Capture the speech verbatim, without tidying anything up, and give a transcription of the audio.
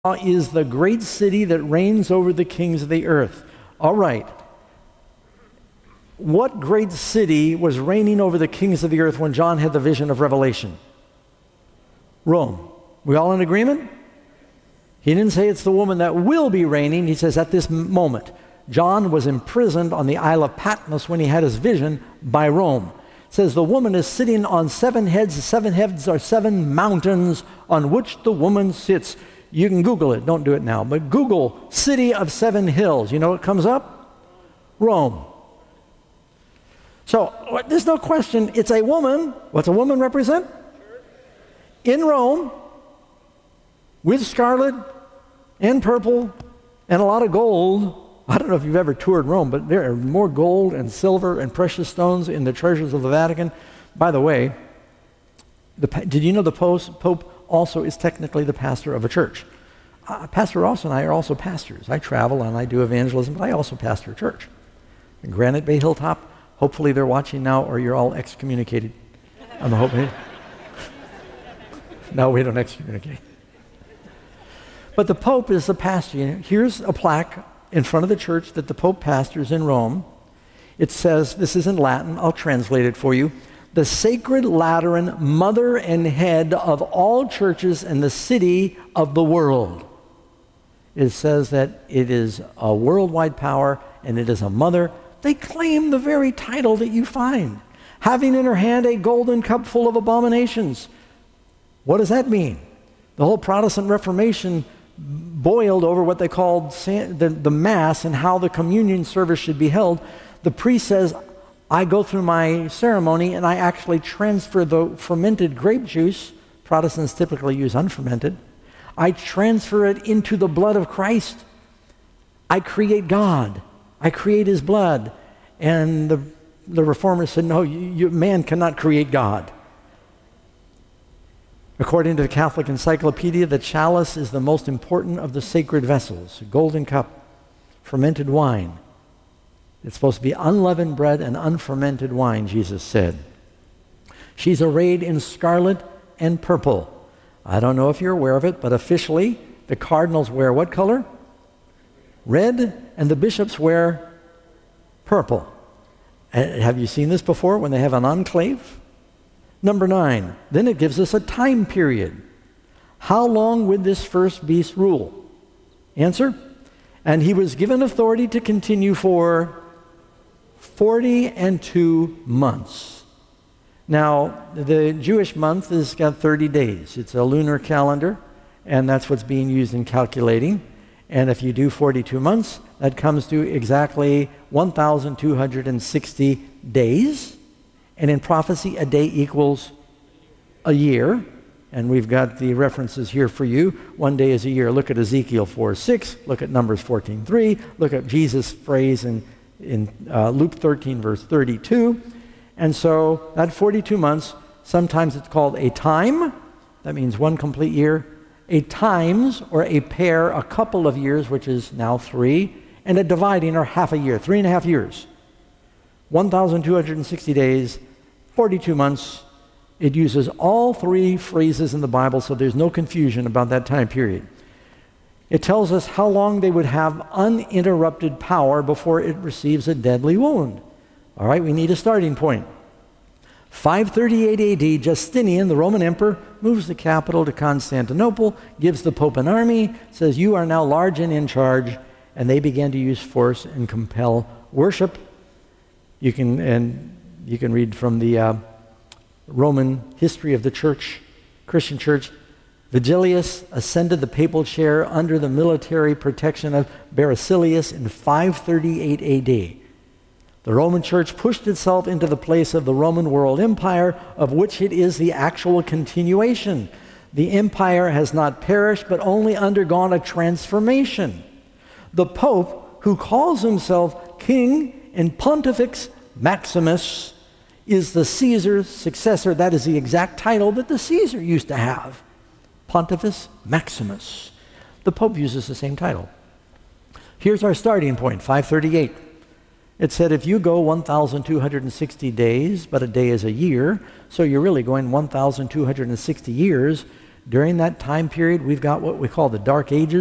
is the great city that reigns over the kings of the earth. All right. What great city was reigning over the kings of the earth when John had the vision of Revelation? Rome. We all in agreement? He didn't say it's the woman that will be reigning. He says at this moment. John was imprisoned on the Isle of Patmos when he had his vision by Rome. It says the woman is sitting on seven heads. The seven heads are seven mountains on which the woman sits. You can Google it. Don't do it now. But Google city of seven hills. You know what comes up? Rome. So there's no question. It's a woman. What's a woman represent? In Rome, with scarlet and purple and a lot of gold. I don't know if you've ever toured Rome, but there are more gold and silver and precious stones in the treasures of the Vatican. By the way, the, did you know the Pope also is technically the pastor of a church? Uh, Pastor Ross and I are also pastors. I travel and I do evangelism, but I also pastor a church. In Granite Bay Hilltop, hopefully they're watching now or you're all excommunicated. I'm hoping. No, we don't excommunicate. But the Pope is the pastor. You know, here's a plaque in front of the church that the Pope pastors in Rome. It says, this is in Latin, I'll translate it for you. The Sacred Lateran, mother and head of all churches in the city of the world. It says that it is a worldwide power and it is a mother. They claim the very title that you find. Having in her hand a golden cup full of abominations. What does that mean? The whole Protestant Reformation boiled over what they called the, the Mass and how the communion service should be held. The priest says, I go through my ceremony and I actually transfer the fermented grape juice. Protestants typically use unfermented. I transfer it into the blood of Christ. I create God. I create his blood. And the, the reformers said, no, you, you, man cannot create God. According to the Catholic Encyclopedia, the chalice is the most important of the sacred vessels. A golden cup, fermented wine. It's supposed to be unleavened bread and unfermented wine, Jesus said. She's arrayed in scarlet and purple. I don't know if you're aware of it, but officially, the cardinals wear what color? Red, and the bishops wear purple. Uh, have you seen this before when they have an enclave? Number nine, then it gives us a time period. How long would this first beast rule? Answer, and he was given authority to continue for forty and two months. Now, the Jewish month has got thirty days. It's a lunar calendar, and that's what's being used in calculating. And if you do forty-two months, that comes to exactly one thousand two hundred sixty days. And in prophecy, a day equals a year. And we've got the references here for you. One day is a year. Look at Ezekiel four six. Look at Numbers fourteen three. Look at Jesus' phrase in, in uh, Luke thirteen, verse thirty-two. And so that forty-two months, sometimes it's called a time. That means one complete year. A times, or a pair, a couple of years, which is now three. And a dividing, or half a year, three and a half years. one thousand two hundred sixty days, forty-two months. It uses all three phrases in the Bible, so there's no confusion about that time period. It tells us how long they would have uninterrupted power before it receives a deadly wound. All right, we need a starting point. five thirty-eight A D, Justinian, the Roman emperor, moves the capital to Constantinople, gives the Pope an army, says, you are now large and in charge, and they began to use force and compel worship. You can, and you can read from the uh, Roman history of the church, Christian church. Vigilius ascended the papal chair under the military protection of Beresilius in five thirty-eight A D. The Roman church pushed itself into the place of the Roman world empire, of which it is the actual continuation. The empire has not perished, but only undergone a transformation. The Pope, who calls himself King and Pontifex Maximus, is the Caesar's successor. That is the exact title that the Caesar used to have. Pontifex Maximus. The Pope uses the same title. Here's our starting point, five thirty-eight. It said if you go one thousand two hundred sixty days, but a day is a year, so you're really going one thousand two hundred sixty years, During that time period, we've got what we call the Dark Ages.